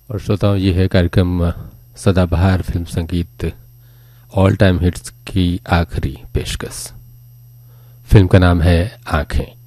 और श्रोताओं, ये है कार्यक्रम सदाबहार फिल्म संगीत ऑल टाइम हिट्स की आखिरी पेशकश। फिल्म का नाम है आंखें।